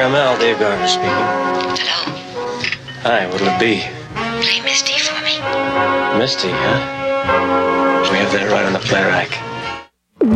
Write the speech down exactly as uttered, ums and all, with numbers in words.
Caramel, Dave Garner speaking. Hello? Hi, what'll it be? Play Misty for me. Misty, huh? We have that right on the play rack.